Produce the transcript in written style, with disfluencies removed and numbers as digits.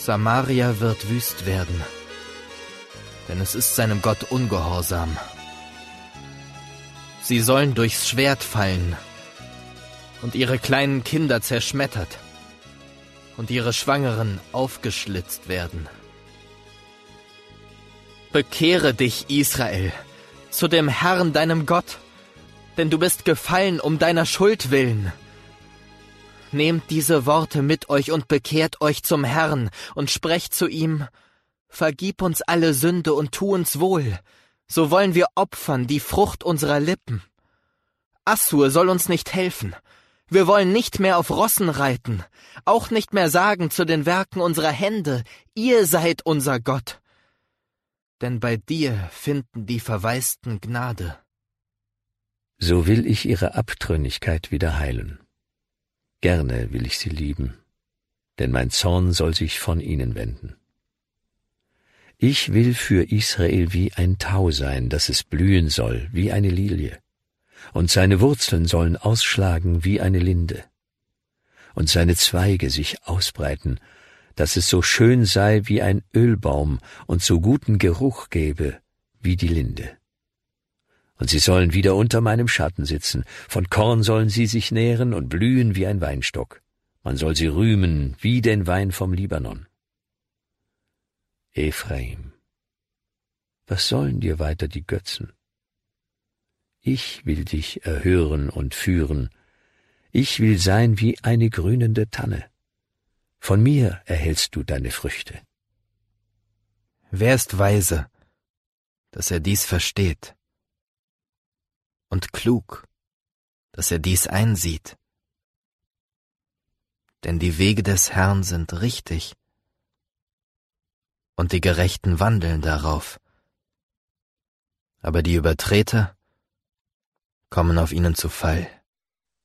Samaria wird wüst werden, denn es ist seinem Gott ungehorsam. Sie sollen durchs Schwert fallen und ihre kleinen Kinder zerschmettert und ihre Schwangeren aufgeschlitzt werden. Bekehre dich, Israel, zu dem Herrn, deinem Gott, denn du bist gefallen um deiner Schuld willen. Nehmt diese Worte mit euch und bekehrt euch zum Herrn und sprecht zu ihm: Vergib uns alle Sünde und tu uns wohl, so wollen wir opfern die Frucht unserer Lippen. Assur soll uns nicht helfen. Wir wollen nicht mehr auf Rossen reiten, auch nicht mehr sagen zu den Werken unserer Hände: Ihr seid unser Gott. Denn bei dir finden die Verwaisten Gnade. So will ich ihre Abtrünnigkeit wieder heilen. Gerne will ich sie lieben, denn mein Zorn soll sich von ihnen wenden. Ich will für Israel wie ein Tau sein, dass es blühen soll wie eine Lilie, und seine Wurzeln sollen ausschlagen wie eine Linde, und seine Zweige sich ausbreiten, dass es so schön sei wie ein Ölbaum und so guten Geruch gebe wie die Linde. Und sie sollen wieder unter meinem Schatten sitzen, von Korn sollen sie sich nähren und blühen wie ein Weinstock. Man soll sie rühmen wie den Wein vom Libanon. Ephraim, was sollen dir weiter die Götzen? Ich will dich erhören und führen. Ich will sein wie eine grünende Tanne. Von mir erhältst du deine Früchte. Wer ist weise, dass er dies versteht? Und klug, dass er dies einsieht? Denn die Wege des Herrn sind richtig, und die Gerechten wandeln darauf. Aber die Übertreter kommen auf ihnen zu Fall.